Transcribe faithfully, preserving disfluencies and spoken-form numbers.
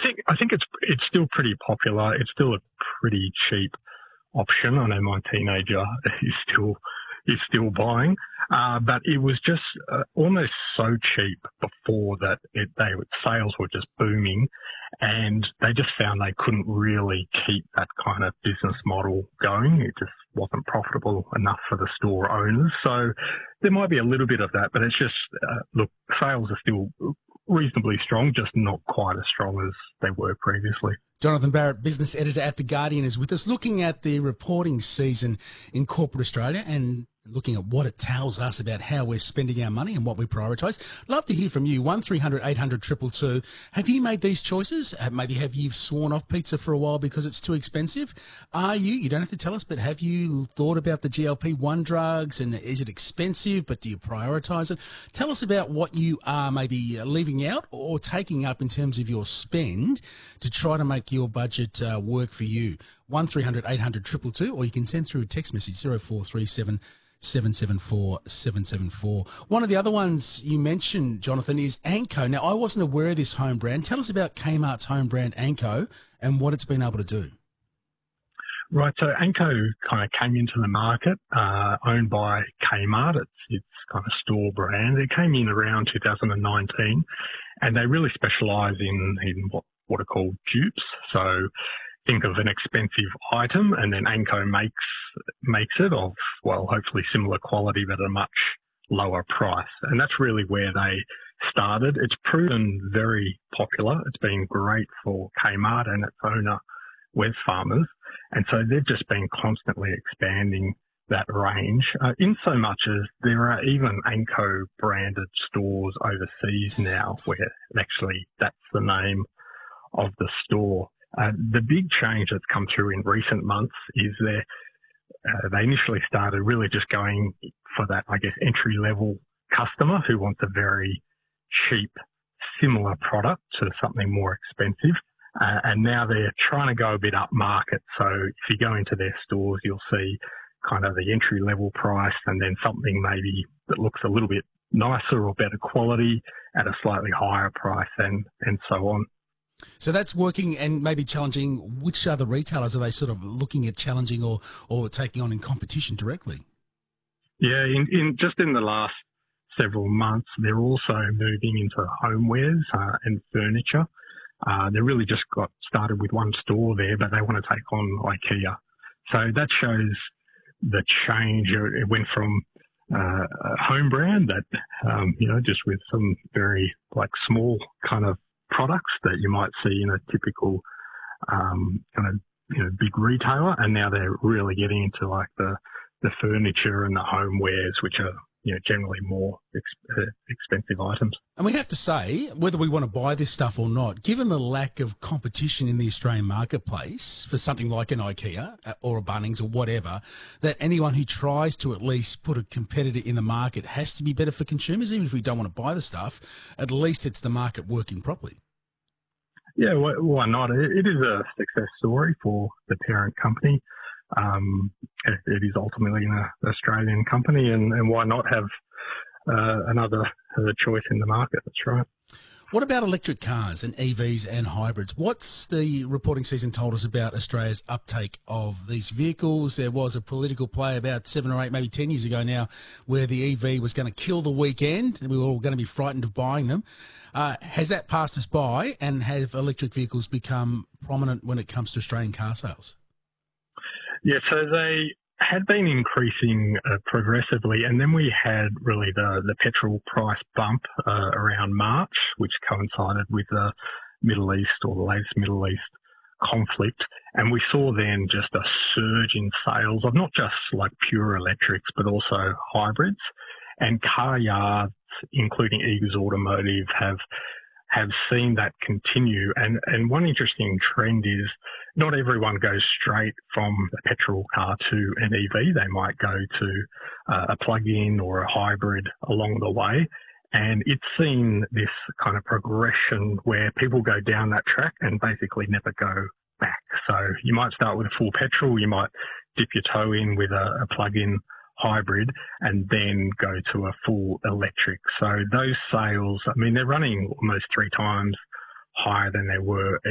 think I think it's it's still pretty popular. It's still a pretty cheap option. I know my teenager is still is still buying, uh, but it was just uh, almost so cheap before that it, they sales were just booming, and they just found they couldn't really keep that kind of business model going. It just wasn't profitable enough for the store owners. So there might be a little bit of that, but it's just uh, look, sales are still reasonably strong, just not quite as strong as they were previously. Jonathan Barrett, business editor at The Guardian, is with us, looking at the reporting season in corporate Australia and looking at what it tells us about how we're spending our money and what we prioritise. Love to hear from you. one three hundred eight hundred two two two. Have you made these choices? Maybe have you sworn off pizza for a while because it's too expensive? Are you, you don't have to tell us, but have you thought about the G L P one drugs, and is it expensive, but do you prioritise it? Tell us about what you are maybe leaving out or taking up in terms of your spend to try to make your budget uh, work for you. one three hundred eight hundred two two two, or you can send through a text message zero four three seven seven seven four seven seven four. One of the other ones you mentioned, Jonathan, is Anko. Now, I wasn't aware of this home brand. Tell us about Kmart's home brand Anko and what it's been able to do. Right, so Anko kind of came into the market, uh, owned by Kmart. It's its kind of store brand. It came in around two thousand nineteen, and they really specialise in, in what, what are called dupes. So think of an expensive item, and then Anko makes makes it of, well, hopefully similar quality but at a much lower price. And that's really where they started. It's proven very popular. It's been great for Kmart and its owner, Wesfarmers. And so they've just been constantly expanding that range, uh, in so much as there are even Anko branded stores overseas now where actually that's the name of the store. Uh, the big change that's come through in recent months is that uh, they initially started really just going for that, I guess, entry-level customer who wants a very cheap, similar product to something more expensive. Uh, and now they're trying to go a bit up market. So if you go into their stores, you'll see kind of the entry-level price and then something maybe that looks a little bit nicer or better quality at a slightly higher price and, and so on. So that's working and maybe challenging. Which other retailers are they sort of looking at challenging or, or taking on in competition directly? Yeah, in, in just in the last several months, they're also moving into homewares uh, and furniture. Uh, they really just got started with one store there, but they want to take on IKEA. So that shows the change. It went from uh, a home brand that, um, you know, just with some very like small kind of products that you might see in a typical um, kind of, you know, big retailer, and now they're really getting into like the the furniture and the homewares, which are, you know, generally more ex- uh, expensive items. And we have to say, whether we want to buy this stuff or not, given the lack of competition in the Australian marketplace for something like an IKEA or a Bunnings or whatever, that anyone who tries to at least put a competitor in the market has to be better for consumers. Even if we don't want to buy the stuff, at least it's the market working properly. Yeah, why not? It is a success story for the parent company. Um, it, it is ultimately an Australian company, and, and why not have uh, another uh, choice in the market? That's right. What about electric cars and E Vs and hybrids? What's the reporting season told us about Australia's uptake of these vehicles? There was a political play about seven or eight, maybe ten years ago now, where the E V was going to kill the weekend and we were all going to be frightened of buying them. Uh, has that passed us by, and have electric vehicles become prominent when it comes to Australian car sales? Yeah, so they had been increasing uh, progressively, and then we had really the, the petrol price bump uh, around March, which coincided with the Middle East or the latest Middle East conflict. And we saw then just a surge in sales of not just like pure electrics, but also hybrids. And car yards, including Eagers Automotive, have have seen that continue. And, and one interesting trend is not everyone goes straight from a petrol car to an E V. They might go to uh, a plug-in or a hybrid along the way. And it's seen this kind of progression where people go down that track and basically never go back. So you might start with a full petrol, you might dip your toe in with a, a plug-in hybrid and then go to a full electric. So those sales, I mean, they're running almost three times higher than they were